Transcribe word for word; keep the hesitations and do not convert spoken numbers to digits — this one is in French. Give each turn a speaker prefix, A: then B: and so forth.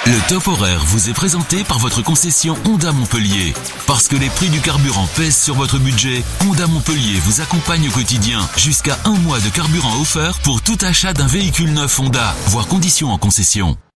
A: Le top horaire vous est présenté par votre concession Honda Montpellier. Parce que les prix du carburant pèsent sur votre budget, Honda Montpellier vous accompagne au quotidien. Jusqu'à un mois de carburant offert pour tout achat d'un véhicule neuf Honda. Voir conditions en concession.